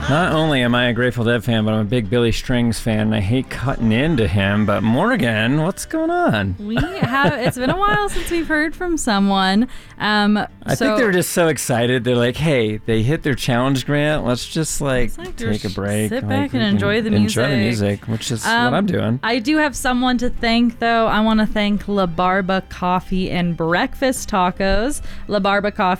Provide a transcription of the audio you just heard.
Not only am I a Grateful Dead fan, but I'm a big Billy Strings fan, and I hate cutting into him. But Morgan, what's going on? It's been a while since we've heard from someone. I think they were just so excited. They're like, hey, they hit their challenge grant. Let's just take a break. Sit back and enjoy the music. Enjoy the music, which is what I'm doing. I do have someone to thank, though. I want to thank La Barba Coffee and Breakfast Tacos. La Barba Coffee